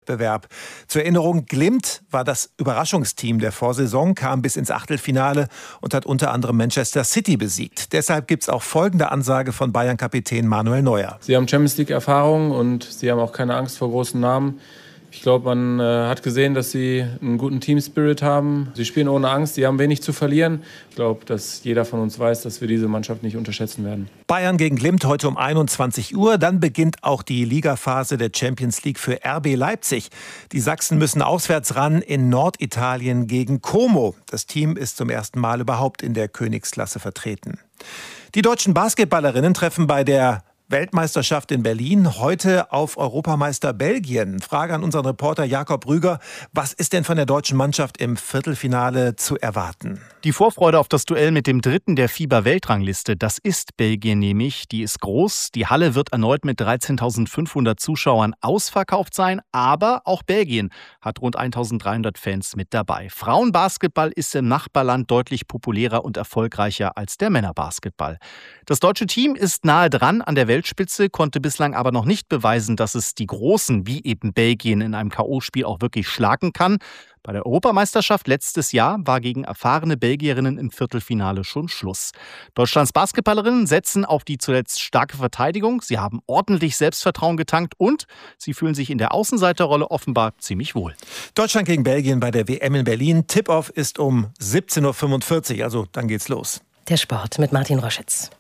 Wettbewerb. Zur Erinnerung, Glimt war das Überraschungsteam der Vorsaison, kam bis ins Achtelfinale und hat unter anderem Manchester City besiegt. Deshalb gibt es auch folgende Ansage von Bayern-Kapitän Manuel Neuer. Sie haben Champions-League-Erfahrung und sie haben auch keine Angst vor großen Namen. Ich glaube, man hat gesehen, dass sie einen guten Team-Spirit haben. Sie spielen ohne Angst, sie haben wenig zu verlieren. Ich glaube, dass jeder von uns weiß, dass wir diese Mannschaft nicht unterschätzen werden. Bayern gegen Glimt heute um 21 Uhr. Dann beginnt auch die Ligaphase der Champions League für RB Leipzig. Die Sachsen müssen auswärts ran in Norditalien gegen Como. Das Team ist zum ersten Mal überhaupt in der Königsklasse vertreten. Die deutschen Basketballerinnen treffen bei der Weltmeisterschaft in Berlin heute auf Europameister Belgien. Frage an unseren Reporter Jakob Rüger. Was ist denn von der deutschen Mannschaft im Viertelfinale zu erwarten? Die Vorfreude auf das Duell mit dem Dritten der FIBA-Weltrangliste, das ist Belgien nämlich. Die ist groß. Die Halle wird erneut mit 13.500 Zuschauern ausverkauft sein. Aber auch Belgien hat rund 1.300 Fans mit dabei. Frauenbasketball ist im Nachbarland deutlich populärer und erfolgreicher als der Männerbasketball. Das deutsche Team ist nahe dran an der Weltspitze, konnte bislang aber noch nicht beweisen, dass es die Großen wie eben Belgien in einem K.O.-Spiel auch wirklich schlagen kann. Bei der Europameisterschaft letztes Jahr war gegen erfahrene Belgierinnen im Viertelfinale schon Schluss. Deutschlands Basketballerinnen setzen auf die zuletzt starke Verteidigung. Sie haben ordentlich Selbstvertrauen getankt und sie fühlen sich in der Außenseiterrolle offenbar ziemlich wohl. Deutschland gegen Belgien bei der WM in Berlin. Tip-Off ist um 17.45 Uhr, also dann geht's los. Der Sport mit Martin Roschitz.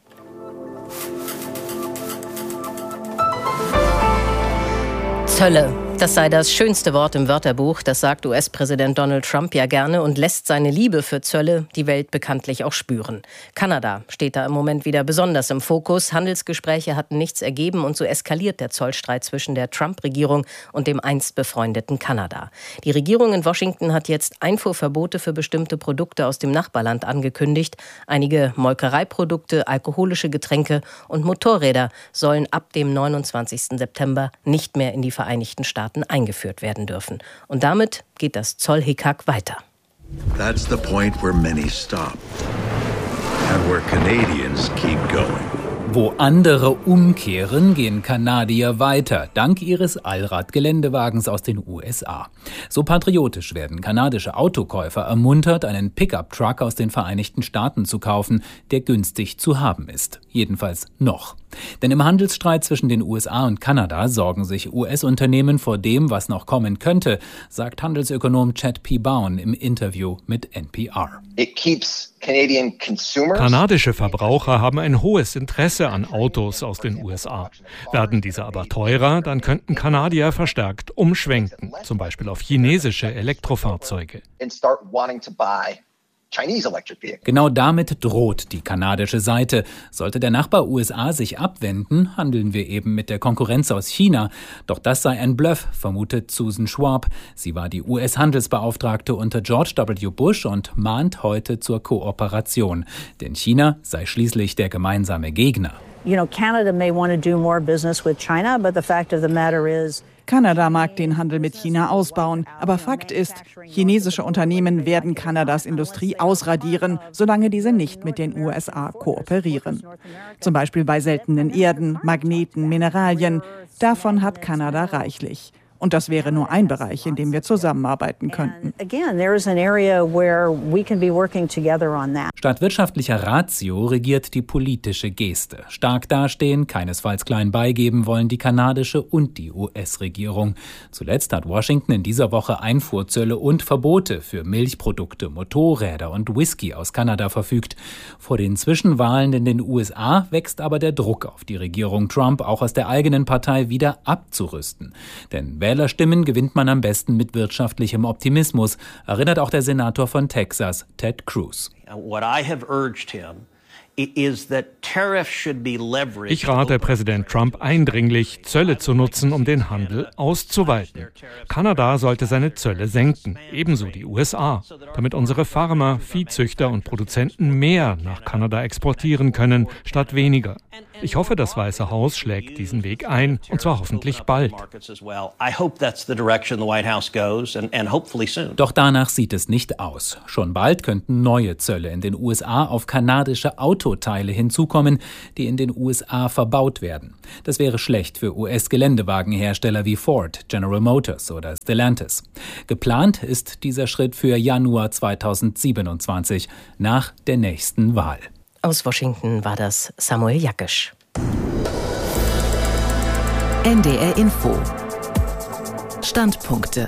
Zölle. Das sei das schönste Wort im Wörterbuch, das sagt US-Präsident Donald Trump ja gerne und lässt seine Liebe für Zölle die Welt bekanntlich auch spüren. Kanada steht da im Moment wieder besonders im Fokus. Handelsgespräche hatten nichts ergeben und so eskaliert der Zollstreit zwischen der Trump-Regierung und dem einst befreundeten Kanada. Die Regierung in Washington hat jetzt Einfuhrverbote für bestimmte Produkte aus dem Nachbarland angekündigt. Einige Molkereiprodukte, alkoholische Getränke und Motorräder sollen ab dem 29. September nicht mehr in die Vereinigten Staaten eingeführt werden dürfen. Und damit geht das Zollhickhack weiter. That's the point where many stop and where Canadians keep going. Wo andere umkehren, gehen Kanadier weiter, dank ihres Allrad-Geländewagens aus den USA. So patriotisch werden kanadische Autokäufer ermuntert, einen Pickup-Truck aus den Vereinigten Staaten zu kaufen, der günstig zu haben ist. Jedenfalls noch. Denn im Handelsstreit zwischen den USA und Kanada sorgen sich US-Unternehmen vor dem, was noch kommen könnte, sagt Handelsökonom Chad P. Bown im Interview mit NPR. Kanadische Verbraucher haben ein hohes Interesse an Autos aus den USA. Werden diese aber teurer, dann könnten Kanadier verstärkt umschwenken, zum Beispiel auf chinesische Elektrofahrzeuge. Genau damit droht die kanadische Seite. Sollte der Nachbar USA sich abwenden, handeln wir eben mit der Konkurrenz aus China. Doch das sei ein Bluff, vermutet Susan Schwab. Sie war die US-Handelsbeauftragte unter George W. Bush und mahnt heute zur Kooperation. Denn China sei schließlich der gemeinsame Gegner. Canada may want to do more business with China, but the fact of the matter is, Kanada mag den Handel mit China ausbauen, aber Fakt ist, chinesische Unternehmen werden Kanadas Industrie ausradieren, solange diese nicht mit den USA kooperieren. Zum Beispiel bei seltenen Erden, Magneten, Mineralien. Davon hat Kanada reichlich. Und das wäre nur ein Bereich, in dem wir zusammenarbeiten könnten. Statt wirtschaftlicher Ratio regiert die politische Geste. Stark dastehen, keinesfalls klein beigeben wollen die kanadische und die US-Regierung. Zuletzt hat Washington in dieser Woche Einfuhrzölle und Verbote für Milchprodukte, Motorräder und Whisky aus Kanada verfügt. Vor den Zwischenwahlen in den USA wächst aber der Druck auf die Regierung Trump, auch aus der eigenen Partei wieder abzurüsten. Denn Wählerstimmen gewinnt man am besten mit wirtschaftlichem Optimismus, erinnert auch der Senator von Texas, Ted Cruz. Ich rate Präsident Trump eindringlich, Zölle zu nutzen, um den Handel auszuweiten. Kanada sollte seine Zölle senken, ebenso die USA, damit unsere Farmer, Viehzüchter und Produzenten mehr nach Kanada exportieren können, statt weniger. Ich hoffe, das Weiße Haus schlägt diesen Weg ein, und zwar hoffentlich bald. Doch danach sieht es nicht aus. Schon bald könnten neue Zölle in den USA auf kanadische Autos Autoteile hinzukommen, die in den USA verbaut werden. Das wäre schlecht für US-Geländewagenhersteller wie Ford, General Motors oder Stellantis. Geplant ist dieser Schritt für Januar 2027, nach der nächsten Wahl. Aus Washington war das Samuel Jakisch. NDR Info. Standpunkte.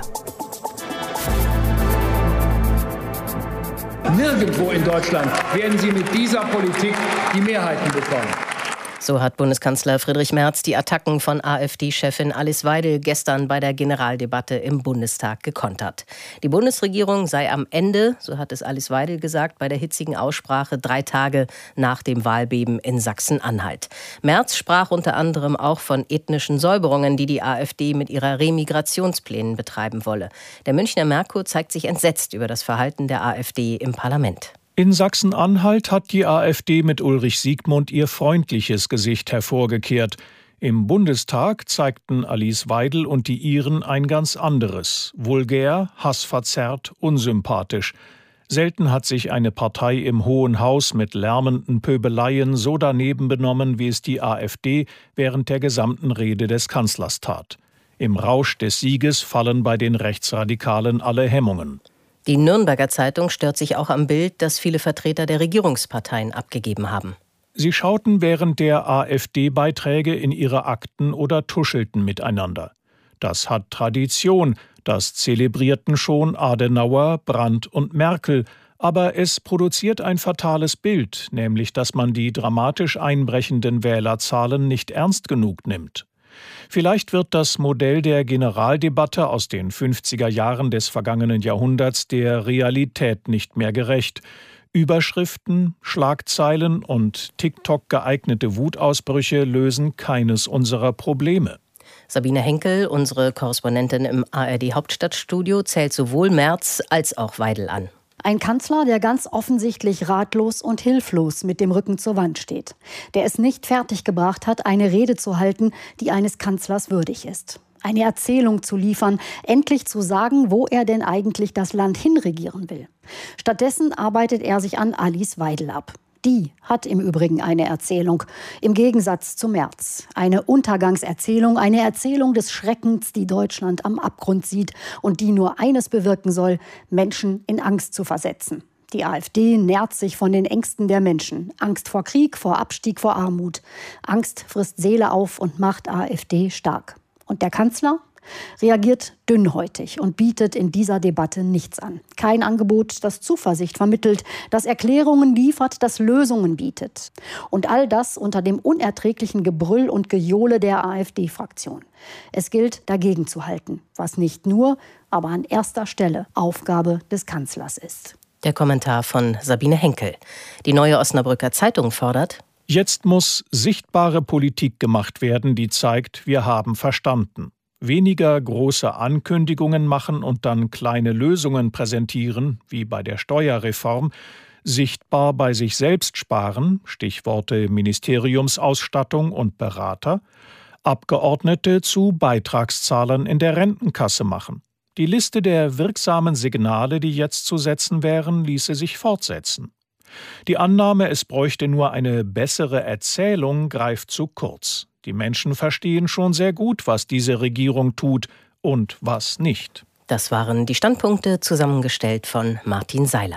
Nirgendwo in Deutschland werden Sie mit dieser Politik die Mehrheiten bekommen. So hat Bundeskanzler Friedrich Merz die Attacken von AfD-Chefin Alice Weidel gestern bei der Generaldebatte im Bundestag gekontert. Die Bundesregierung sei am Ende, so hat es Alice Weidel gesagt, bei der hitzigen Aussprache 3 Tage nach dem Wahlbeben in Sachsen-Anhalt. Merz sprach unter anderem auch von ethnischen Säuberungen, die die AfD mit ihrer Remigrationsplänen betreiben wolle. Der Münchner Merkur zeigt sich entsetzt über das Verhalten der AfD im Parlament. In Sachsen-Anhalt hat die AfD mit Ulrich Siegmund ihr freundliches Gesicht hervorgekehrt. Im Bundestag zeigten Alice Weidel und die Iren ein ganz anderes. Vulgär, hassverzerrt, unsympathisch. Selten hat sich eine Partei im Hohen Haus mit lärmenden Pöbeleien so daneben benommen, wie es die AfD während der gesamten Rede des Kanzlers tat. Im Rausch des Sieges fallen bei den Rechtsradikalen alle Hemmungen. Die Nürnberger Zeitung stört sich auch am Bild, das viele Vertreter der Regierungsparteien abgegeben haben. Sie schauten während der AfD-Beiträge in ihre Akten oder tuschelten miteinander. Das hat Tradition, das zelebrierten schon Adenauer, Brandt und Merkel, aber es produziert ein fatales Bild, nämlich dass man die dramatisch einbrechenden Wählerzahlen nicht ernst genug nimmt. Vielleicht wird das Modell der Generaldebatte aus den 50er Jahren des vergangenen Jahrhunderts der Realität nicht mehr gerecht. Überschriften, Schlagzeilen und TikTok geeignete Wutausbrüche lösen keines unserer Probleme. Sabine Henkel, unsere Korrespondentin im ARD-Hauptstadtstudio, zählt sowohl Merz als auch Weidel an. Ein Kanzler, der ganz offensichtlich ratlos und hilflos mit dem Rücken zur Wand steht. Der es nicht fertiggebracht hat, eine Rede zu halten, die eines Kanzlers würdig ist. Eine Erzählung zu liefern, endlich zu sagen, wo er denn eigentlich das Land hinregieren will. Stattdessen arbeitet er sich an Alice Weidel ab. Die hat im Übrigen eine Erzählung, im Gegensatz zu Merz. Eine Untergangserzählung, eine Erzählung des Schreckens, die Deutschland am Abgrund sieht und die nur eines bewirken soll, Menschen in Angst zu versetzen. Die AfD nährt sich von den Ängsten der Menschen. Angst vor Krieg, vor Abstieg, vor Armut. Angst frisst Seele auf und macht AfD stark. Und der Kanzler reagiert dünnhäutig und bietet in dieser Debatte nichts an. Kein Angebot, das Zuversicht vermittelt, das Erklärungen liefert, das Lösungen bietet. Und all das unter dem unerträglichen Gebrüll und Gejohle der AfD-Fraktion. Es gilt, dagegen zu halten, was nicht nur, aber an erster Stelle Aufgabe des Kanzlers ist. Der Kommentar von Sabine Henkel. Die Neue Osnabrücker Zeitung fordert: Jetzt muss sichtbare Politik gemacht werden, die zeigt, wir haben verstanden. Weniger große Ankündigungen machen und dann kleine Lösungen präsentieren, wie bei der Steuerreform, sichtbar bei sich selbst sparen, Stichworte Ministeriumsausstattung und Berater, Abgeordnete zu Beitragszahlern in der Rentenkasse machen. Die Liste der wirksamen Signale, die jetzt zu setzen wären, ließe sich fortsetzen. Die Annahme, es bräuchte nur eine bessere Erzählung, greift zu kurz. Die Menschen verstehen schon sehr gut, was diese Regierung tut und was nicht. Das waren die Standpunkte, zusammengestellt von Martin Seiler.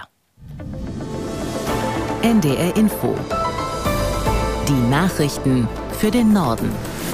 NDR Info. Die Nachrichten für den Norden.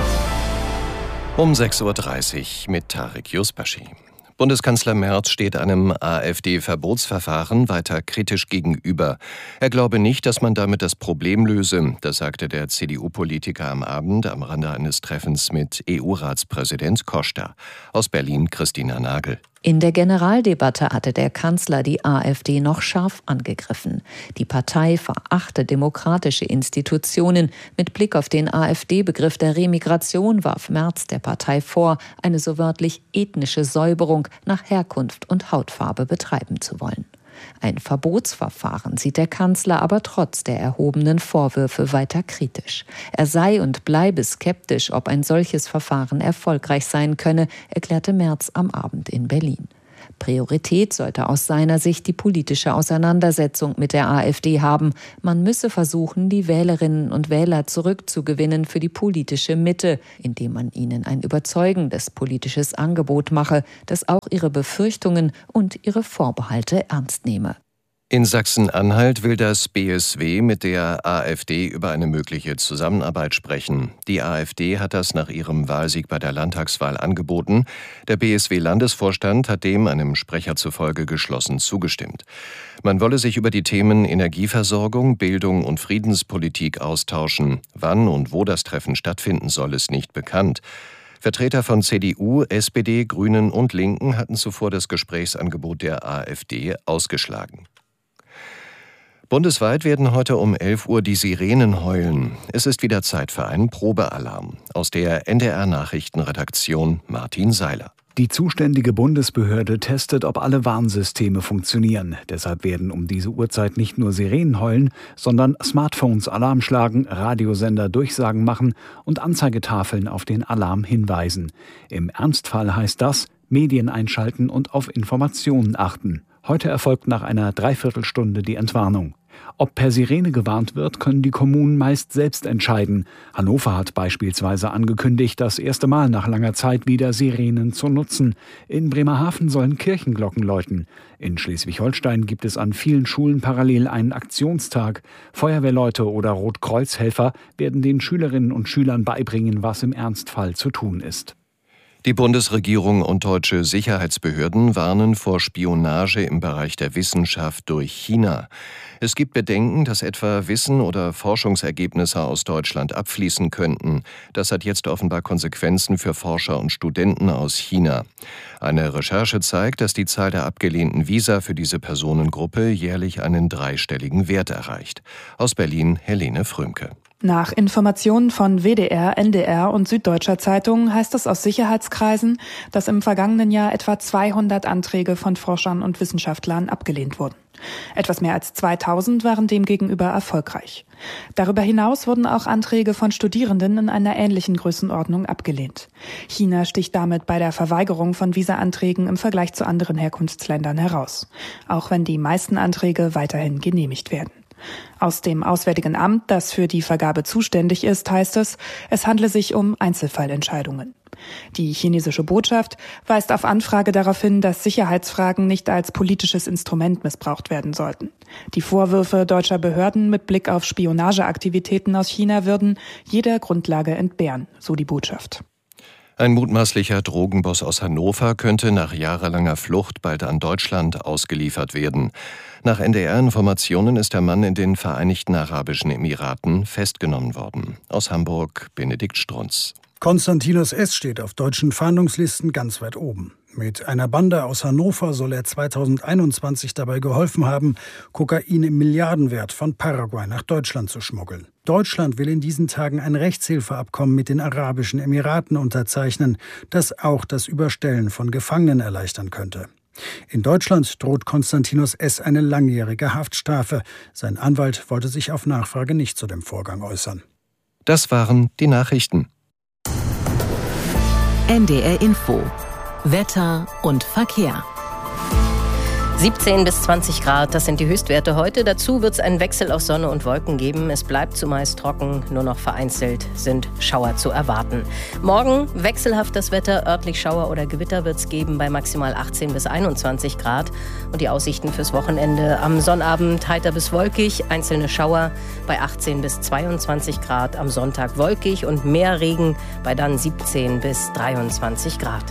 Um 6.30 Uhr mit Tarek Yusbashi. Bundeskanzler Merz steht einem AfD-Verbotsverfahren weiter kritisch gegenüber. Er glaube nicht, dass man damit das Problem löse. Das sagte der CDU-Politiker am Abend am Rande eines Treffens mit EU-Ratspräsident Costa. Aus Berlin Christina Nagel. In der Generaldebatte hatte der Kanzler die AfD noch scharf angegriffen. Die Partei verachte demokratische Institutionen. Mit Blick auf den AfD-Begriff der Remigration warf Merz der Partei vor, eine so wörtlich ethnische Säuberung nach Herkunft und Hautfarbe betreiben zu wollen. Ein Verbotsverfahren sieht der Kanzler aber trotz der erhobenen Vorwürfe weiter kritisch. Er sei und bleibe skeptisch, ob ein solches Verfahren erfolgreich sein könne, erklärte Merz am Abend in Berlin. Priorität sollte aus seiner Sicht die politische Auseinandersetzung mit der AfD haben. Man müsse versuchen, die Wählerinnen und Wähler zurückzugewinnen für die politische Mitte, indem man ihnen ein überzeugendes politisches Angebot mache, das auch ihre Befürchtungen und ihre Vorbehalte ernst nehme. In Sachsen-Anhalt will das BSW mit der AfD über eine mögliche Zusammenarbeit sprechen. Die AfD hat das nach ihrem Wahlsieg bei der Landtagswahl angeboten. Der BSW-Landesvorstand hat dem einem Sprecher zufolge geschlossen zugestimmt. Man wolle sich über die Themen Energieversorgung, Bildung und Friedenspolitik austauschen. Wann und wo das Treffen stattfinden soll, ist nicht bekannt. Vertreter von CDU, SPD, Grünen und Linken hatten zuvor das Gesprächsangebot der AfD ausgeschlagen. Bundesweit werden heute um 11 Uhr die Sirenen heulen. Es ist wieder Zeit für einen Probealarm. Aus der NDR-Nachrichtenredaktion Martin Seiler. Die zuständige Bundesbehörde testet, ob alle Warnsysteme funktionieren. Deshalb werden um diese Uhrzeit nicht nur Sirenen heulen, sondern Smartphones Alarm schlagen, Radiosender Durchsagen machen und Anzeigetafeln auf den Alarm hinweisen. Im Ernstfall heißt das, Medien einschalten und auf Informationen achten. Heute erfolgt nach einer Dreiviertelstunde die Entwarnung. Ob per Sirene gewarnt wird, können die Kommunen meist selbst entscheiden. Hannover hat beispielsweise angekündigt, das erste Mal nach langer Zeit wieder Sirenen zu nutzen. In Bremerhaven sollen Kirchenglocken läuten. In Schleswig-Holstein gibt es an vielen Schulen parallel einen Aktionstag. Feuerwehrleute oder Rotkreuzhelfer werden den Schülerinnen und Schülern beibringen, was im Ernstfall zu tun ist. Die Bundesregierung und deutsche Sicherheitsbehörden warnen vor Spionage im Bereich der Wissenschaft durch China. Es gibt Bedenken, dass etwa Wissen oder Forschungsergebnisse aus Deutschland abfließen könnten. Das hat jetzt offenbar Konsequenzen für Forscher und Studenten aus China. Eine Recherche zeigt, dass die Zahl der abgelehnten Visa für diese Personengruppe jährlich einen dreistelligen Wert erreicht. Aus Berlin Helene Frömke. Nach Informationen von WDR, NDR und Süddeutscher Zeitung heißt es aus Sicherheitskreisen, dass im vergangenen Jahr etwa 200 Anträge von Forschern und Wissenschaftlern abgelehnt wurden. Etwas mehr als 2000 waren demgegenüber erfolgreich. Darüber hinaus wurden auch Anträge von Studierenden in einer ähnlichen Größenordnung abgelehnt. China sticht damit bei der Verweigerung von Visa-Anträgen im Vergleich zu anderen Herkunftsländern heraus, auch wenn die meisten Anträge weiterhin genehmigt werden. Aus dem Auswärtigen Amt, das für die Vergabe zuständig ist, heißt es, es handle sich um Einzelfallentscheidungen. Die chinesische Botschaft weist auf Anfrage darauf hin, dass Sicherheitsfragen nicht als politisches Instrument missbraucht werden sollten. Die Vorwürfe deutscher Behörden mit Blick auf Spionageaktivitäten aus China würden jeder Grundlage entbehren, so die Botschaft. Ein mutmaßlicher Drogenboss aus Hannover könnte nach jahrelanger Flucht bald an Deutschland ausgeliefert werden. Nach NDR-Informationen ist der Mann in den Vereinigten Arabischen Emiraten festgenommen worden. Aus Hamburg Benedikt Strunz. Konstantinos S. steht auf deutschen Fahndungslisten ganz weit oben. Mit einer Bande aus Hannover soll er 2021 dabei geholfen haben, Kokain im Milliardenwert von Paraguay nach Deutschland zu schmuggeln. Deutschland will in diesen Tagen ein Rechtshilfeabkommen mit den Arabischen Emiraten unterzeichnen, das auch das Überstellen von Gefangenen erleichtern könnte. In Deutschland droht Konstantinos S. eine langjährige Haftstrafe. Sein Anwalt wollte sich auf Nachfrage nicht zu dem Vorgang äußern. Das waren die Nachrichten. NDR Info. Wetter und Verkehr. 17 bis 20 Grad, das sind die Höchstwerte heute. Dazu wird es einen Wechsel aus Sonne und Wolken geben. Es bleibt zumeist trocken, nur noch vereinzelt sind Schauer zu erwarten. Morgen wechselhaft das Wetter, örtlich Schauer oder Gewitter wird es geben bei maximal 18 bis 21 Grad. Und die Aussichten fürs Wochenende: am Sonnabend heiter bis wolkig, einzelne Schauer bei 18 bis 22 Grad. Am Sonntag wolkig und mehr Regen bei dann 17 bis 23 Grad.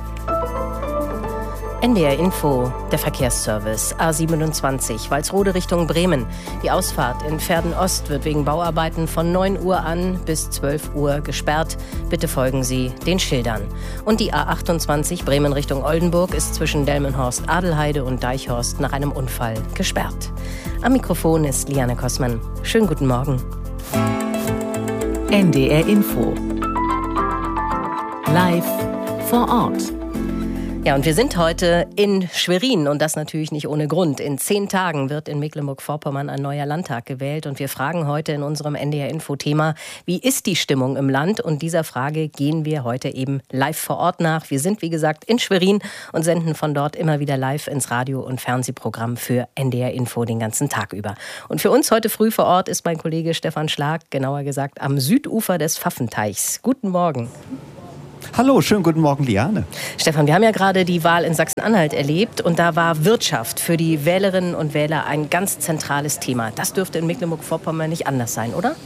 NDR Info, der Verkehrsservice A27, Walsrode Richtung Bremen. Die Ausfahrt in Verden Ost wird wegen Bauarbeiten von 9 Uhr an bis 12 Uhr gesperrt. Bitte folgen Sie den Schildern. Und die A28 Bremen Richtung Oldenburg ist zwischen Delmenhorst, Adelheide und Deichhorst nach einem Unfall gesperrt. Am Mikrofon ist Liane Kossmann. Schönen guten Morgen. NDR Info. Live vor Ort. Ja, und wir sind heute in Schwerin und das natürlich nicht ohne Grund. In 10 Tagen wird in Mecklenburg-Vorpommern ein neuer Landtag gewählt und wir fragen heute in unserem NDR-Info-Thema, wie ist die Stimmung im Land? Und dieser Frage gehen wir heute eben live vor Ort nach. Wir sind, wie gesagt, in Schwerin und senden von dort immer wieder live ins Radio- und Fernsehprogramm für NDR-Info den ganzen Tag über. Und für uns heute früh vor Ort ist mein Kollege Stefan Schlag, genauer gesagt am Südufer des Pfaffenteichs. Guten Morgen. Hallo, schönen guten Morgen, Liane. Stefan, wir haben ja gerade die Wahl in Sachsen-Anhalt erlebt und da war Wirtschaft für die Wählerinnen und Wähler ein ganz zentrales Thema. Das dürfte in Mecklenburg-Vorpommern nicht anders sein, oder?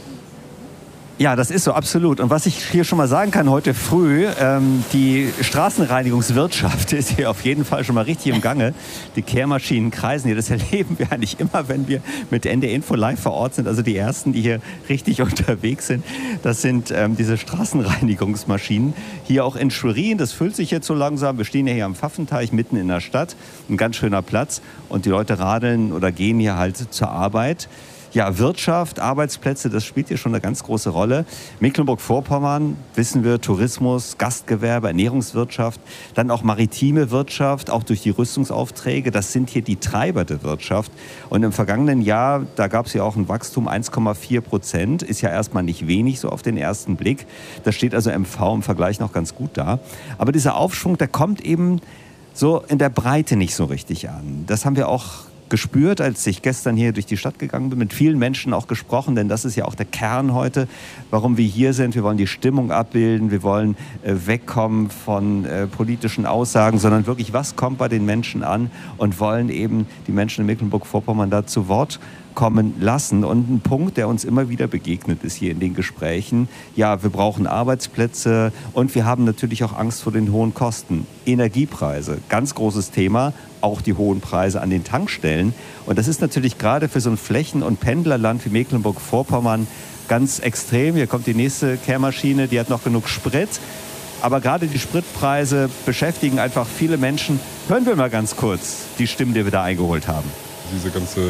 Ja, das ist so, absolut. Und was ich hier schon mal sagen kann heute früh, die Straßenreinigungswirtschaft ist hier auf jeden Fall schon mal richtig im Gange. Die Kehrmaschinen kreisen hier, das erleben wir eigentlich immer, wenn wir mit NDR Info live vor Ort sind. Also die ersten, die hier richtig unterwegs sind, das sind diese Straßenreinigungsmaschinen. Hier auch in Schwerin, das füllt sich jetzt so langsam. Wir stehen ja hier am Pfaffenteich, mitten in der Stadt. Ein ganz schöner Platz. Und die Leute radeln oder gehen hier halt zur Arbeit. Ja, Wirtschaft, Arbeitsplätze, das spielt hier schon eine ganz große Rolle. Mecklenburg-Vorpommern, wissen wir, Tourismus, Gastgewerbe, Ernährungswirtschaft, dann auch maritime Wirtschaft, auch durch die Rüstungsaufträge. Das sind hier die Treiber der Wirtschaft. Und im vergangenen Jahr, da gab es ja auch ein Wachstum, 1,4%. Ist ja erstmal nicht wenig, so auf den ersten Blick. Das steht also MV im Vergleich noch ganz gut da. Aber dieser Aufschwung, der kommt eben so in der Breite nicht so richtig an. Das haben wir auch gespürt, als ich gestern hier durch die Stadt gegangen bin, mit vielen Menschen auch gesprochen, denn das ist ja auch der Kern heute, warum wir hier sind. Wir wollen die Stimmung abbilden, wir wollen wegkommen von politischen Aussagen, sondern wirklich, was kommt bei den Menschen an und wollen eben die Menschen in Mecklenburg-Vorpommern da zu Wort kommen lassen. Und ein Punkt, der uns immer wieder begegnet ist hier in den Gesprächen, ja, wir brauchen Arbeitsplätze und wir haben natürlich auch Angst vor den hohen Kosten. Energiepreise, ganz großes Thema, auch die hohen Preise an den Tankstellen. Und das ist natürlich gerade für so ein Flächen- und Pendlerland wie Mecklenburg-Vorpommern ganz extrem. Hier kommt die nächste Kehrmaschine, die hat noch genug Sprit. Aber gerade die Spritpreise beschäftigen einfach viele Menschen. Hören wir mal ganz kurz die Stimmen, die wir da eingeholt haben. Diese ganze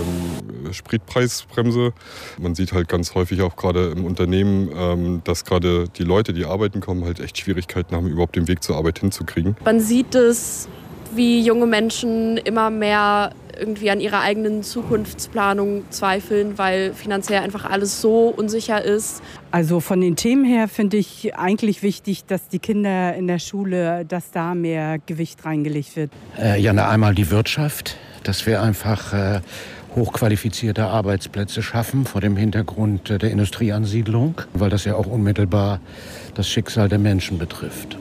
Spritpreisbremse. Man sieht halt ganz häufig auch gerade im Unternehmen, dass gerade die Leute, die arbeiten kommen, halt echt Schwierigkeiten haben, überhaupt den Weg zur Arbeit hinzukriegen. Man sieht es, wie junge Menschen immer mehr irgendwie an ihrer eigenen Zukunftsplanung zweifeln, weil finanziell einfach alles so unsicher ist. Also von den Themen her finde ich eigentlich wichtig, dass die Kinder in der Schule, dass da mehr Gewicht reingelegt wird. Einmal die Wirtschaft, dass wir einfach hochqualifizierte Arbeitsplätze schaffen vor dem Hintergrund der Industrieansiedlung, weil das ja auch unmittelbar das Schicksal der Menschen betrifft.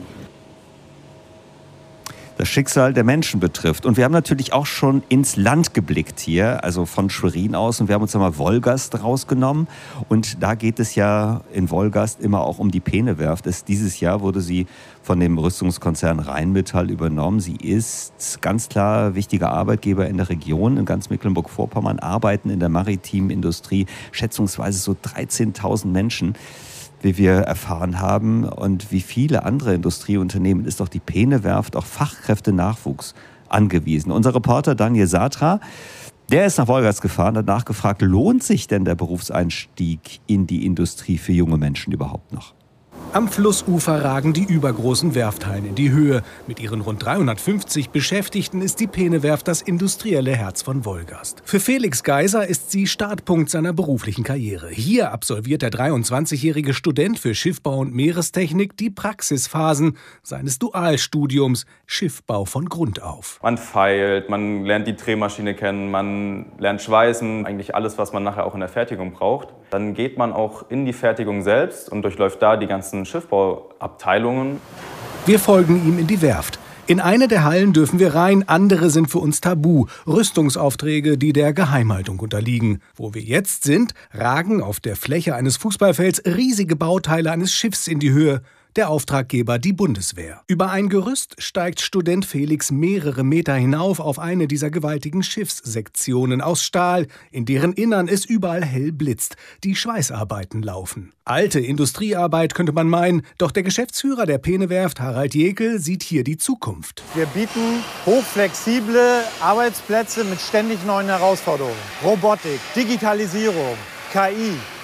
Das Schicksal der Menschen betrifft. Und wir haben natürlich auch schon ins Land geblickt hier, also von Schwerin aus. Und wir haben uns einmal Wolgast rausgenommen. Und da geht es ja in Wolgast immer auch um die Peene-Werft. Dieses Jahr wurde sie von dem Rüstungskonzern Rheinmetall übernommen. Sie ist ganz klar wichtiger Arbeitgeber in der Region. In ganz Mecklenburg-Vorpommern arbeiten in der maritimen Industrie schätzungsweise so 13.000 Menschen, wie wir erfahren haben. Und wie viele andere Industrieunternehmen ist auch die Peene-Werft auf Fachkräftenachwuchs angewiesen. Unser Reporter Daniel Satra, der ist nach Wolgast gefahren, hat nachgefragt, lohnt sich denn der Berufseinstieg in die Industrie für junge Menschen überhaupt noch? Am Flussufer ragen die übergroßen Werfthallen in die Höhe. Mit ihren rund 350 Beschäftigten ist die Peene-Werft das industrielle Herz von Wolgast. Für Felix Geiser ist sie Startpunkt seiner beruflichen Karriere. Hier absolviert der 23-jährige Student für Schiffbau und Meerestechnik die Praxisphasen seines Dualstudiums Schiffbau von Grund auf. Man feilt, man lernt die Drehmaschine kennen, man lernt schweißen, eigentlich alles, was man nachher auch in der Fertigung braucht. Dann geht man auch in die Fertigung selbst und durchläuft da die ganzen Schiffbauabteilungen. Wir folgen ihm in die Werft. In eine der Hallen dürfen wir rein, andere sind für uns tabu. Rüstungsaufträge, die der Geheimhaltung unterliegen. Wo wir jetzt sind, ragen auf der Fläche eines Fußballfelds riesige Bauteile eines Schiffs in die Höhe. Der Auftraggeber die Bundeswehr. Über ein Gerüst steigt Student Felix mehrere Meter hinauf auf eine dieser gewaltigen Schiffssektionen aus Stahl, in deren Innern es überall hell blitzt. Die Schweißarbeiten laufen. Alte Industriearbeit könnte man meinen, doch der Geschäftsführer der Peene-Werft, Harald Jekel, sieht hier die Zukunft. Wir bieten hochflexible Arbeitsplätze mit ständig neuen Herausforderungen. Robotik, Digitalisierung, KI.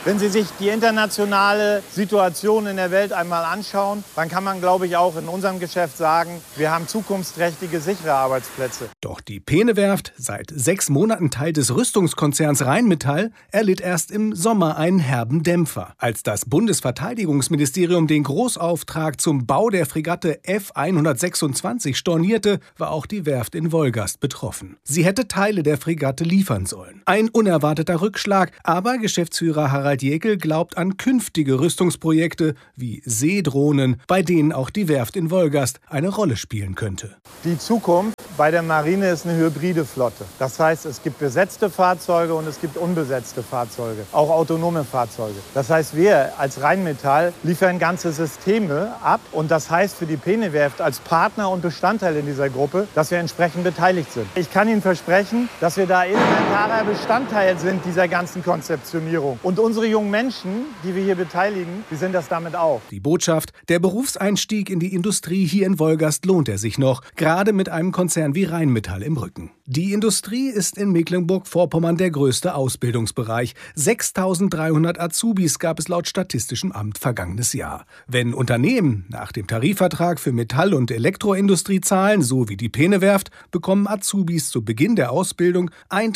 Wenn Sie sich die internationale Situation in der Welt einmal anschauen, dann kann man, glaube ich, auch in unserem Geschäft sagen, wir haben zukunftsträchtige, sichere Arbeitsplätze. Doch die Peene-Werft, seit 6 Monaten Teil des Rüstungskonzerns Rheinmetall, erlitt erst im Sommer einen herben Dämpfer. Als das Bundesverteidigungsministerium den Großauftrag zum Bau der Fregatte F-126 stornierte, war auch die Werft in Wolgast betroffen. Sie hätte Teile der Fregatte liefern sollen. Ein unerwarteter Rückschlag, aber Geschäftsführer Harald Jäkel glaubt an künftige Rüstungsprojekte wie Seedrohnen, bei denen auch die Werft in Wolgast eine Rolle spielen könnte. Die Zukunft bei der Marine ist eine hybride Flotte. Das heißt, es gibt besetzte Fahrzeuge und es gibt unbesetzte Fahrzeuge, auch autonome Fahrzeuge. Das heißt, wir als Rheinmetall liefern ganze Systeme ab und das heißt für die Peene-Werft als Partner und Bestandteil in dieser Gruppe, dass wir entsprechend beteiligt sind. Ich kann Ihnen versprechen, dass wir da elementarer Bestandteil sind dieser ganzen Konzeptionierung. Und unsere jungen Menschen, die wir hier beteiligen, die sind das damit auch. Die Botschaft: Der Berufseinstieg in die Industrie hier in Wolgast lohnt er sich noch, gerade mit einem Konzern wie Rheinmetall im Rücken. Die Industrie ist in Mecklenburg-Vorpommern der größte Ausbildungsbereich. 6.300 Azubis gab es laut Statistischem Amt vergangenes Jahr. Wenn Unternehmen nach dem Tarifvertrag für Metall- und Elektroindustrie zahlen, so wie die Peene-Werft, bekommen Azubis zu Beginn der Ausbildung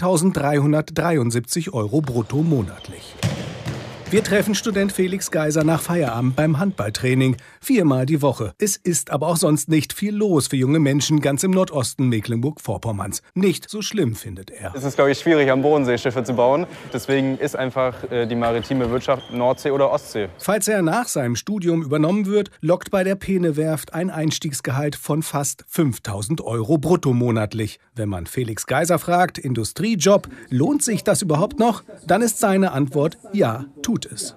1.373 € brutto monatlich. Wir treffen Student Felix Geiser nach Feierabend beim Handballtraining. 4-mal die Woche. Es ist aber auch sonst nicht viel los für junge Menschen ganz im Nordosten Mecklenburg-Vorpommerns. Nicht so schlimm, findet er. Es ist, glaube ich, schwierig, am Bodensee Schiffe zu bauen. Deswegen ist einfach die maritime Wirtschaft Nordsee oder Ostsee. Falls er nach seinem Studium übernommen wird, lockt bei der Peene-Werft ein Einstiegsgehalt von fast 5.000 € brutto monatlich. Wenn man Felix Geiser fragt, Industriejob, lohnt sich das überhaupt noch? Dann ist seine Antwort: Ja, tut es.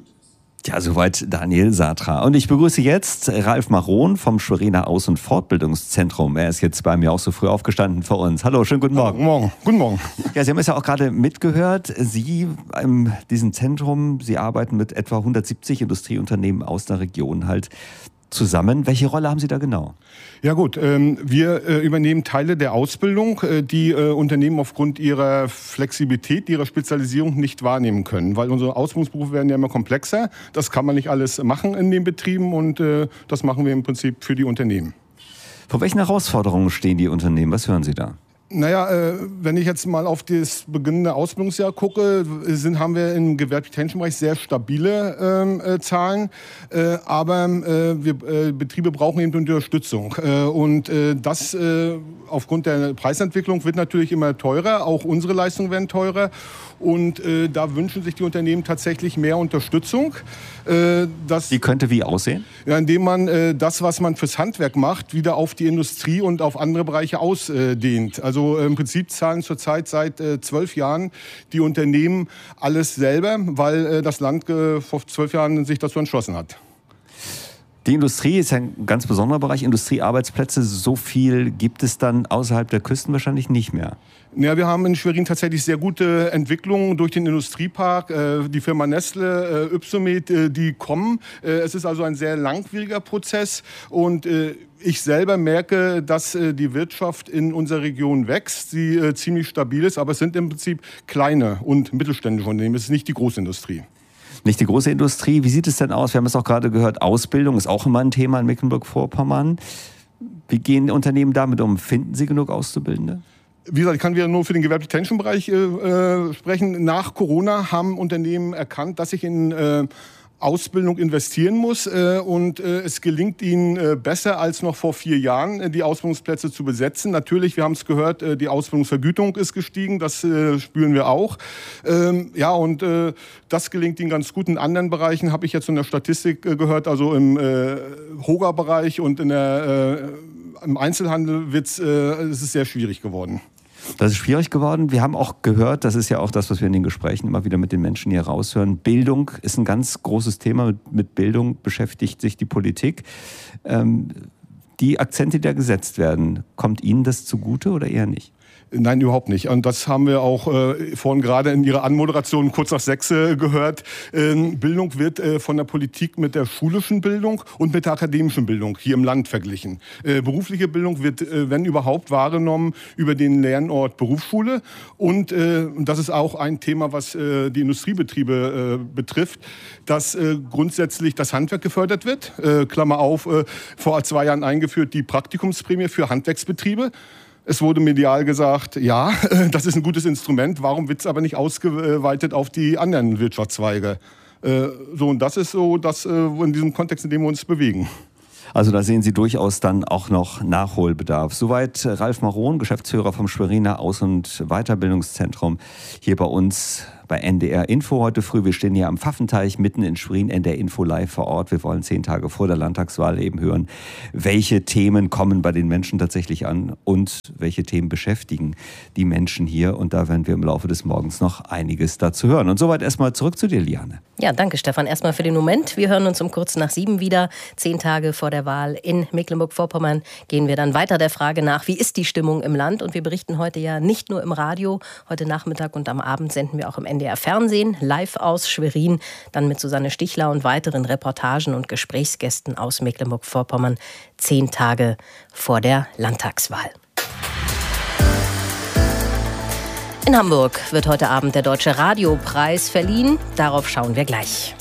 Ja, soweit Daniel Satra. Und ich begrüße jetzt Ralf Maron vom Schweriner Aus- und Fortbildungszentrum. Er ist jetzt bei mir auch so früh aufgestanden für uns. Hallo, schönen guten Morgen. Guten Morgen. Ja, Sie haben es ja auch gerade mitgehört. Sie in diesem Zentrum, Sie arbeiten mit etwa 170 Industrieunternehmen aus der Region halt zusammen. Welche Rolle haben Sie da genau? Ja gut, wir übernehmen Teile der Ausbildung, die Unternehmen aufgrund ihrer Flexibilität, ihrer Spezialisierung nicht wahrnehmen können. Weil unsere Ausbildungsberufe werden ja immer komplexer. Das kann man nicht alles machen in den Betrieben und das machen wir im Prinzip für die Unternehmen. Vor welchen Herausforderungen stehen die Unternehmen? Was hören Sie da? Naja, wenn ich jetzt mal auf das beginnende Ausbildungsjahr gucke, haben wir im gewerblich-technischen Bereich sehr stabile Zahlen, aber Betriebe brauchen eben Unterstützung. Und das aufgrund der Preisentwicklung wird natürlich immer teurer, auch unsere Leistungen werden teurer. Und da wünschen sich die Unternehmen tatsächlich mehr Unterstützung. Die könnte wie aussehen? Ja, indem man das, was man fürs Handwerk macht, wieder auf die Industrie und auf andere Bereiche ausdehnt. Also im Prinzip zahlen zurzeit seit 12 Jahren die Unternehmen alles selber, weil das Land vor 12 Jahren sich dazu entschlossen hat. Die Industrie ist ein ganz besonderer Bereich. Industriearbeitsplätze, so viel gibt es dann außerhalb der Küsten wahrscheinlich nicht mehr. Ja, wir haben in Schwerin tatsächlich sehr gute Entwicklungen durch den Industriepark. Die Firma Nestle, Ypsomed, die kommen. Es ist also ein sehr langwieriger Prozess und ich selber merke, dass die Wirtschaft in unserer Region wächst, sie ziemlich stabil ist, aber es sind im Prinzip kleine und mittelständische Unternehmen. Es ist nicht die Großindustrie. Nicht die große Industrie. Wie sieht es denn aus? Wir haben es auch gerade gehört, Ausbildung ist auch immer ein Thema in Mecklenburg-Vorpommern. Wie gehen Unternehmen damit um? Finden sie genug Auszubildende? Wie gesagt, ich kann wieder nur für den gewerblich-technischen Bereich sprechen. Nach Corona haben Unternehmen erkannt, dass sich in Ausbildung investieren muss und es gelingt ihnen besser als noch vor 4 Jahren, die Ausbildungsplätze zu besetzen. Natürlich, wir haben es gehört, die Ausbildungsvergütung ist gestiegen, das spüren wir auch. Ja, und das gelingt ihnen ganz gut. In anderen Bereichen habe ich jetzt in der Statistik gehört, also im Hoga-Bereich und im Einzelhandel ist es sehr schwierig geworden. Das ist schwierig geworden. Wir haben auch gehört, das ist ja auch das, was wir in den Gesprächen immer wieder mit den Menschen hier raushören, Bildung ist ein ganz großes Thema. Mit Bildung beschäftigt sich die Politik. Die Akzente, die da gesetzt werden, kommt Ihnen das zugute oder eher nicht? Nein, überhaupt nicht. Und das haben wir auch vorhin gerade in Ihrer Anmoderation kurz nach 6 gehört. Bildung wird von der Politik mit der schulischen Bildung und mit der akademischen Bildung hier im Land verglichen. Berufliche Bildung wird, wenn überhaupt, wahrgenommen über den Lernort Berufsschule. Und das ist auch ein Thema, was die Industriebetriebe betrifft, dass grundsätzlich das Handwerk gefördert wird. Klammer auf, vor 2 Jahren eingeführt die Praktikumsprämie für Handwerksbetriebe. Es wurde medial gesagt, ja, das ist ein gutes Instrument, warum wird es aber nicht ausgeweitet auf die anderen Wirtschaftszweige? Und das ist so, dass in diesem Kontext, in dem wir uns bewegen. Also da sehen Sie durchaus dann auch noch Nachholbedarf. Soweit Ralf Maron, Geschäftsführer vom Schweriner Aus- und Weiterbildungszentrum, hier bei uns bei NDR Info heute früh. Wir stehen hier am Pfaffenteich mitten in Schwerin, NDR Info live vor Ort. Wir wollen 10 Tage vor der Landtagswahl eben hören, welche Themen kommen bei den Menschen tatsächlich an und welche Themen beschäftigen die Menschen hier. Und da werden wir im Laufe des Morgens noch einiges dazu hören. Und soweit erstmal zurück zu dir, Liane. Ja, danke Stefan. Erstmal für den Moment. Wir hören uns um kurz nach 7 wieder. 10 Tage vor der Wahl in Mecklenburg-Vorpommern gehen wir dann weiter der Frage nach, wie ist die Stimmung im Land? Und wir berichten heute ja nicht nur im Radio. Heute Nachmittag und am Abend senden wir auch im NDR Fernsehen live aus Schwerin, dann mit Susanne Stichler und weiteren Reportagen und Gesprächsgästen aus Mecklenburg-Vorpommern 10 Tage vor der Landtagswahl. In Hamburg wird heute Abend der Deutsche Radiopreis verliehen. Darauf schauen wir gleich.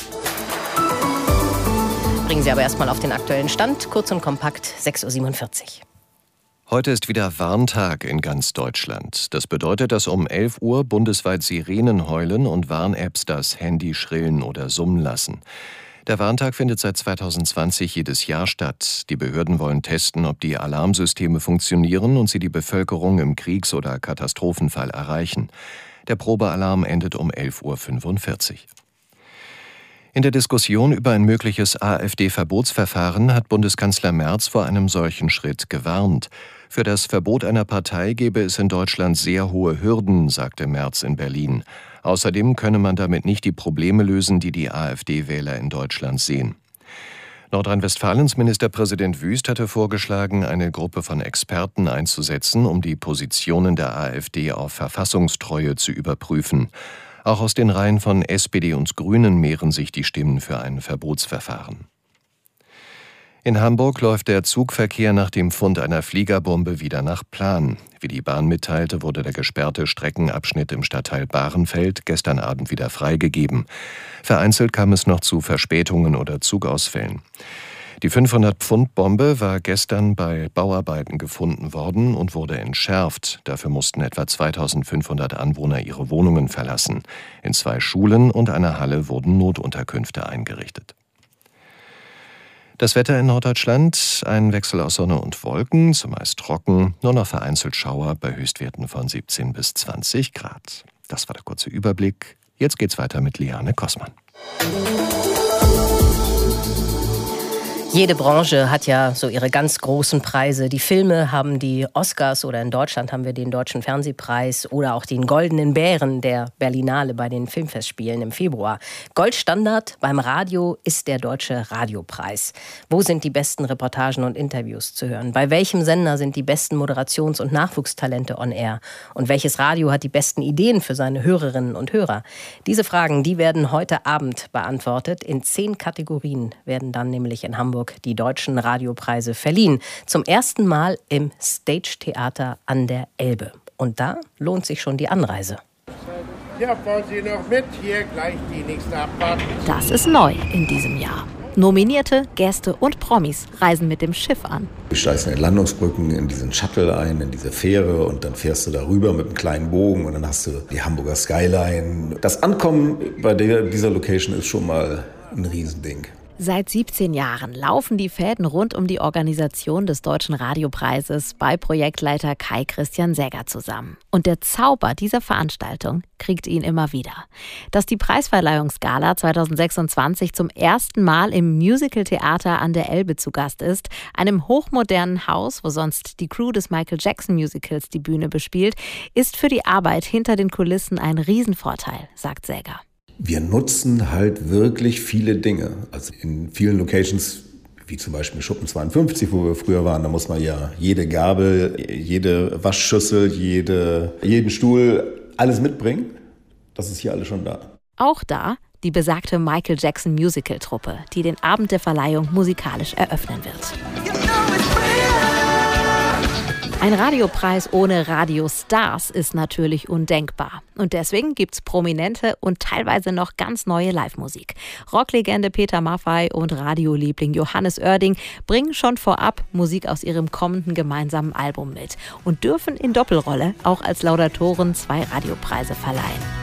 Bringen Sie aber erstmal auf den aktuellen Stand. Kurz und kompakt, 6:47 Uhr. Heute ist wieder Warntag in ganz Deutschland. Das bedeutet, dass um 11 Uhr bundesweit Sirenen heulen und Warn-Apps das Handy schrillen oder summen lassen. Der Warntag findet seit 2020 jedes Jahr statt. Die Behörden wollen testen, ob die Alarmsysteme funktionieren und sie die Bevölkerung im Kriegs- oder Katastrophenfall erreichen. Der Probealarm endet um 11:45 Uhr. In der Diskussion über ein mögliches AfD-Verbotsverfahren hat Bundeskanzler Merz vor einem solchen Schritt gewarnt. Für das Verbot einer Partei gebe es in Deutschland sehr hohe Hürden, sagte Merz in Berlin. Außerdem könne man damit nicht die Probleme lösen, die die AfD-Wähler in Deutschland sehen. Nordrhein-Westfalens Ministerpräsident Wüst hatte vorgeschlagen, eine Gruppe von Experten einzusetzen, um die Positionen der AfD auf Verfassungstreue zu überprüfen. Auch aus den Reihen von SPD und Grünen mehren sich die Stimmen für ein Verbotsverfahren. In Hamburg läuft der Zugverkehr nach dem Fund einer Fliegerbombe wieder nach Plan. Wie die Bahn mitteilte, wurde der gesperrte Streckenabschnitt im Stadtteil Bahrenfeld gestern Abend wieder freigegeben. Vereinzelt kam es noch zu Verspätungen oder Zugausfällen. Die 500-Pfund-Bombe war gestern bei Bauarbeiten gefunden worden und wurde entschärft. Dafür mussten etwa 2500 Anwohner ihre Wohnungen verlassen. In 2 Schulen und einer Halle wurden Notunterkünfte eingerichtet. Das Wetter in Norddeutschland, ein Wechsel aus Sonne und Wolken, zumeist trocken, nur noch vereinzelt Schauer bei Höchstwerten von 17 bis 20 Grad. Das war der kurze Überblick. Jetzt geht's weiter mit Liane Kossmann. Jede Branche hat ja so ihre ganz großen Preise. Die Filme haben die Oscars oder in Deutschland haben wir den Deutschen Fernsehpreis oder auch den Goldenen Bären der Berlinale bei den Filmfestspielen im Februar. Goldstandard beim Radio ist der Deutsche Radiopreis. Wo sind die besten Reportagen und Interviews zu hören? Bei welchem Sender sind die besten Moderations- und Nachwuchstalente on air? Und welches Radio hat die besten Ideen für seine Hörerinnen und Hörer? Diese Fragen, die werden heute Abend beantwortet. In 10 Kategorien werden dann nämlich in Hamburg die Deutschen Radiopreise verliehen. Zum ersten Mal im Stage Theater an der Elbe. Und da lohnt sich schon die Anreise. Ja, fahren Sie noch mit? Hier gleich die nächste Abfahrt. Das ist neu in diesem Jahr. Nominierte, Gäste und Promis reisen mit dem Schiff an. Du steigst in den Landungsbrücken in diesen Shuttle ein, in diese Fähre und dann fährst du darüber mit einem kleinen Bogen und dann hast du die Hamburger Skyline. Das Ankommen bei dieser Location ist schon mal ein Riesending. Seit 17 Jahren laufen die Fäden rund um die Organisation des Deutschen Radiopreises bei Projektleiter Kai Christian Säger zusammen. Und der Zauber dieser Veranstaltung kriegt ihn immer wieder. Dass die Preisverleihungsgala 2026 zum ersten Mal im Musical-Theater an der Elbe zu Gast ist, einem hochmodernen Haus, wo sonst die Crew des Michael Jackson Musicals die Bühne bespielt, ist für die Arbeit hinter den Kulissen ein Riesenvorteil, sagt Säger. Wir nutzen halt wirklich viele Dinge. Also in vielen Locations wie zum Beispiel Schuppen 52, wo wir früher waren. Da muss man ja jede Gabel, jede Waschschüssel, jeden Stuhl, alles mitbringen. Das ist hier alles schon da. Auch da die besagte Michael Jackson Musical-Truppe, die den Abend der Verleihung musikalisch eröffnen wird. Ein Radiopreis ohne Radiostars ist natürlich undenkbar. Und deswegen gibt's prominente und teilweise noch ganz neue Live-Musik. Rocklegende Peter Maffay und Radioliebling Johannes Oerding bringen schon vorab Musik aus ihrem kommenden gemeinsamen Album mit und dürfen in Doppelrolle auch als Laudatoren 2 Radiopreise verleihen.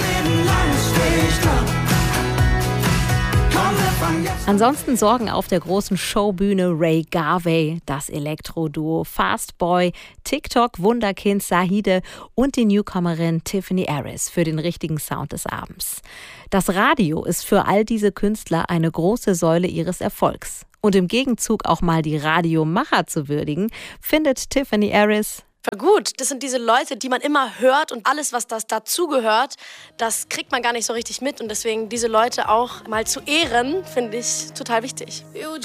Ansonsten sorgen auf der großen Showbühne Ray Garvey, das Elektro-Duo Fastboy, TikTok-Wunderkind Sahide und die Newcomerin Tiffany Harris für den richtigen Sound des Abends. Das Radio ist für all diese Künstler eine große Säule ihres Erfolgs. Und im Gegenzug auch mal die Radiomacher zu würdigen, findet Tiffany Harris: Gut, das sind diese Leute, die man immer hört und alles, was das dazugehört, das kriegt man gar nicht so richtig mit. Und deswegen diese Leute auch mal zu ehren, finde ich total wichtig.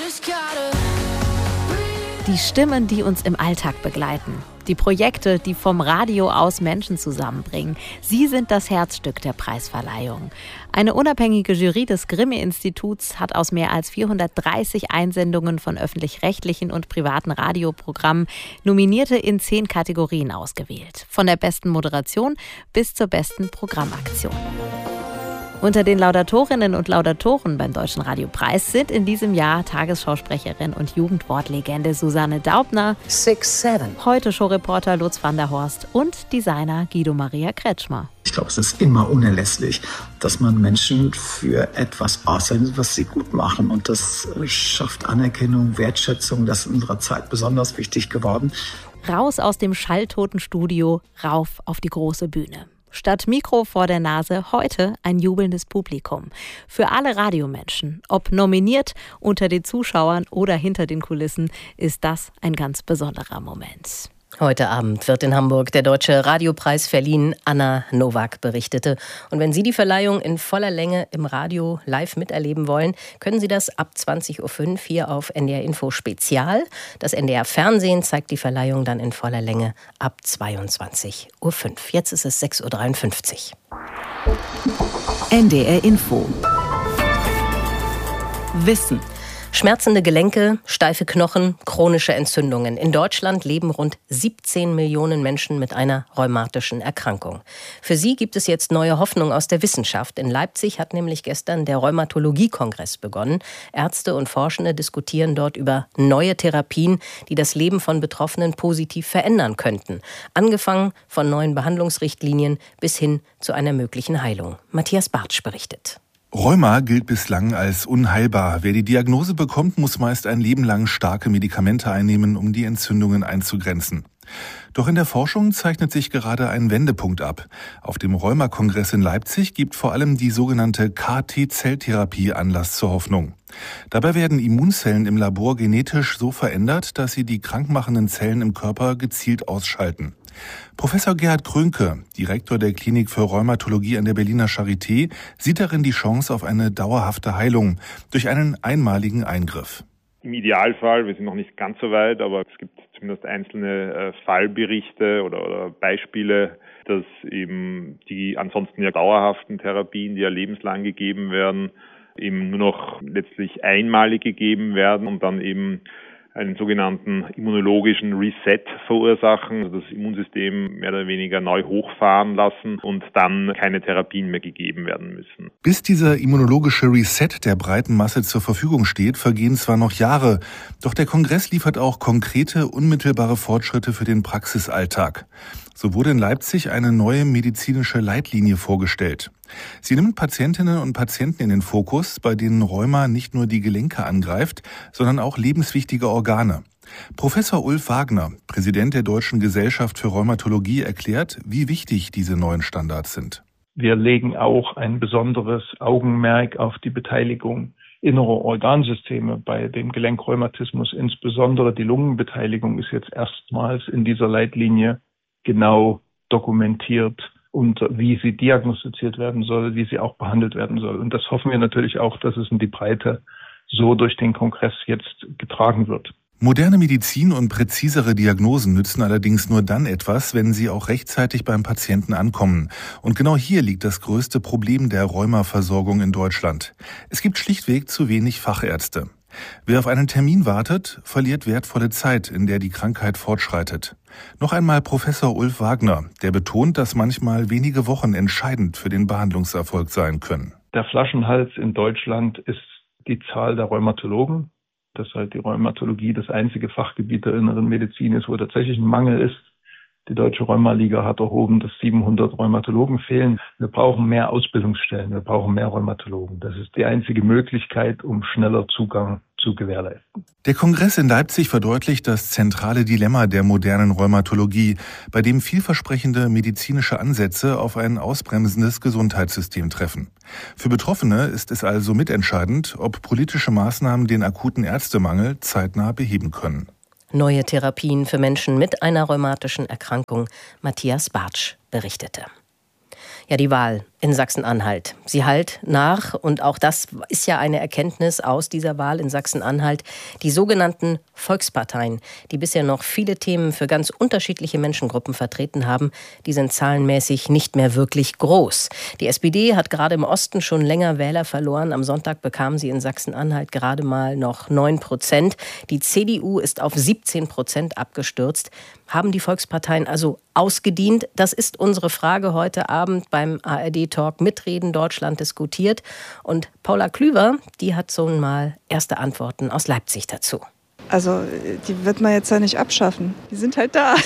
Die Stimmen, die uns im Alltag begleiten. Die Projekte, die vom Radio aus Menschen zusammenbringen. Sie sind das Herzstück der Preisverleihung. Eine unabhängige Jury des Grimme-Instituts hat aus mehr als 430 Einsendungen von öffentlich-rechtlichen und privaten Radioprogrammen Nominierte in 10 Kategorien ausgewählt. Von der besten Moderation bis zur besten Programmaktion. Unter den Laudatorinnen und Laudatoren beim Deutschen Radiopreis sind in diesem Jahr Tagesschausprecherin und Jugendwortlegende Susanne Daubner, 6'7", Heute-Show-Reporter Lutz van der Horst und Designer Guido Maria Kretschmer. Ich glaube, es ist immer unerlässlich, dass man Menschen für etwas auszeichnet, was sie gut machen. Und das schafft Anerkennung, Wertschätzung. Das ist in unserer Zeit besonders wichtig geworden. Raus aus dem schalltoten Studio, rauf auf die große Bühne. Statt Mikro vor der Nase heute ein jubelndes Publikum. Für alle Radiomenschen, ob nominiert, unter den Zuschauern oder hinter den Kulissen, ist das ein ganz besonderer Moment. Heute Abend wird in Hamburg der Deutsche Radiopreis verliehen. Anna Nowak berichtete. Und wenn Sie die Verleihung in voller Länge im Radio live miterleben wollen, können Sie das ab 20.05 Uhr hier auf NDR Info Spezial. Das NDR Fernsehen zeigt die Verleihung dann in voller Länge ab 22.05 Uhr. Jetzt ist es 6.53 Uhr. NDR Info. Wissen. Schmerzende Gelenke, steife Knochen, chronische Entzündungen. In Deutschland leben rund 17 Millionen Menschen mit einer rheumatischen Erkrankung. Für sie gibt es jetzt neue Hoffnung aus der Wissenschaft. In Leipzig hat nämlich gestern der Rheumatologie-Kongress begonnen. Ärzte und Forschende diskutieren dort über neue Therapien, die das Leben von Betroffenen positiv verändern könnten. Angefangen von neuen Behandlungsrichtlinien bis hin zu einer möglichen Heilung. Matthias Bartsch berichtet. Rheuma gilt bislang als unheilbar. Wer die Diagnose bekommt, muss meist ein Leben lang starke Medikamente einnehmen, um die Entzündungen einzugrenzen. Doch in der Forschung zeichnet sich gerade ein Wendepunkt ab. Auf dem Rheuma-Kongress in Leipzig gibt vor allem die sogenannte KT-Zelltherapie Anlass zur Hoffnung. Dabei werden Immunzellen im Labor genetisch so verändert, dass sie die krankmachenden Zellen im Körper gezielt ausschalten. Professor Gerhard Krönke, Direktor der Klinik für Rheumatologie an der Berliner Charité, sieht darin die Chance auf eine dauerhafte Heilung durch einen einmaligen Eingriff. Im Idealfall, wir sind noch nicht ganz so weit, aber es gibt zumindest einzelne Fallberichte oder Beispiele, dass eben die ansonsten ja dauerhaften Therapien, die ja lebenslang gegeben werden, eben nur noch letztlich einmalig gegeben werden und dann eben einen sogenannten immunologischen Reset verursachen, also das Immunsystem mehr oder weniger neu hochfahren lassen und dann keine Therapien mehr gegeben werden müssen. Bis dieser immunologische Reset der breiten Masse zur Verfügung steht, vergehen zwar noch Jahre, doch der Kongress liefert auch konkrete, unmittelbare Fortschritte für den Praxisalltag. So wurde in Leipzig eine neue medizinische Leitlinie vorgestellt. Sie nimmt Patientinnen und Patienten in den Fokus, bei denen Rheuma nicht nur die Gelenke angreift, sondern auch lebenswichtige Organe. Professor Ulf Wagner, Präsident der Deutschen Gesellschaft für Rheumatologie, erklärt, wie wichtig diese neuen Standards sind. Wir legen auch ein besonderes Augenmerk auf die Beteiligung innerer Organsysteme bei dem Gelenkrheumatismus. Insbesondere die Lungenbeteiligung ist jetzt erstmals in dieser Leitlinie genau dokumentiert und wie sie diagnostiziert werden soll, wie sie auch behandelt werden soll. Und das hoffen wir natürlich auch, dass es in die Breite so durch den Kongress jetzt getragen wird. Moderne Medizin und präzisere Diagnosen nützen allerdings nur dann etwas, wenn sie auch rechtzeitig beim Patienten ankommen. Und genau hier liegt das größte Problem der Rheumaversorgung in Deutschland. Es gibt schlichtweg zu wenig Fachärzte. Wer auf einen Termin wartet, verliert wertvolle Zeit, in der die Krankheit fortschreitet. Noch einmal Professor Ulf Wagner, der betont, dass manchmal wenige Wochen entscheidend für den Behandlungserfolg sein können. Der Flaschenhals in Deutschland ist die Zahl der Rheumatologen. Dass halt die Rheumatologie das einzige Fachgebiet der inneren Medizin ist, wo tatsächlich ein Mangel ist. Die Deutsche Rheumaliga hat erhoben, dass 700 Rheumatologen fehlen. Wir brauchen mehr Ausbildungsstellen, wir brauchen mehr Rheumatologen. Das ist die einzige Möglichkeit, um schneller Zugang zu gewährleisten. Der Kongress in Leipzig verdeutlicht das zentrale Dilemma der modernen Rheumatologie, bei dem vielversprechende medizinische Ansätze auf ein ausbremsendes Gesundheitssystem treffen. Für Betroffene ist es also mitentscheidend, ob politische Maßnahmen den akuten Ärztemangel zeitnah beheben können. Neue Therapien für Menschen mit einer rheumatischen Erkrankung. Matthias Bartsch berichtete. Ja, die Wahl in Sachsen-Anhalt. Sie hallt nach, und auch das ist ja eine Erkenntnis aus dieser Wahl in Sachsen-Anhalt, die sogenannten Volksparteien, die bisher noch viele Themen für ganz unterschiedliche Menschengruppen vertreten haben, die sind zahlenmäßig nicht mehr wirklich groß. Die SPD hat gerade im Osten schon länger Wähler verloren. Am Sonntag bekam sie in Sachsen-Anhalt gerade mal noch 9%. Die CDU ist auf 17% abgestürzt. Haben die Volksparteien also ausgedient? Das ist unsere Frage heute Abend beim ARD-Talk Mitreden Deutschland diskutiert. Und Paula Klüver, die hat so mal erste Antworten aus Leipzig dazu. Also die wird man jetzt ja nicht abschaffen. Die sind halt da.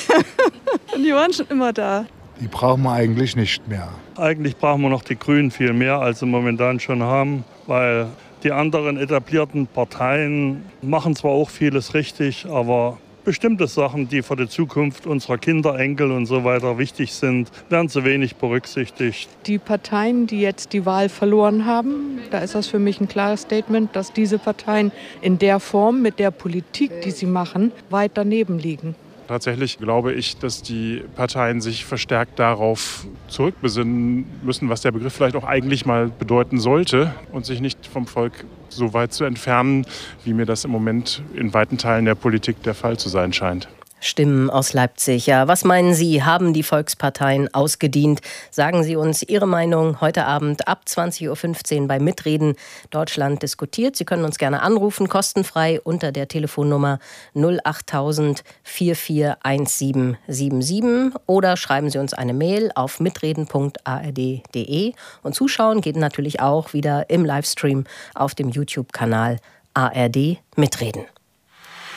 Und die waren schon immer da. Die brauchen wir eigentlich nicht mehr. Eigentlich brauchen wir noch die Grünen viel mehr, als sie momentan schon haben, weil die anderen etablierten Parteien machen zwar auch vieles richtig, aber bestimmte Sachen, die für die Zukunft unserer Kinder, Enkel und so weiter wichtig sind, werden zu wenig berücksichtigt. Die Parteien, die jetzt die Wahl verloren haben, da ist das für mich ein klares Statement, dass diese Parteien in der Form, mit der Politik, die sie machen, weit daneben liegen. Tatsächlich glaube ich, dass die Parteien sich verstärkt darauf zurückbesinnen müssen, was der Begriff vielleicht auch eigentlich mal bedeuten sollte, und sich nicht vom Volk so weit zu entfernen, wie mir das im Moment in weiten Teilen der Politik der Fall zu sein scheint. Stimmen aus Leipzig. Ja, was meinen Sie? Haben die Volksparteien ausgedient? Sagen Sie uns Ihre Meinung heute Abend ab 20.15 Uhr bei Mitreden Deutschland diskutiert. Sie können uns gerne anrufen, kostenfrei unter der Telefonnummer 08000 441777 oder schreiben Sie uns eine Mail auf mitreden.ard.de. Und zuschauen geht natürlich auch wieder im Livestream auf dem YouTube-Kanal ARD Mitreden.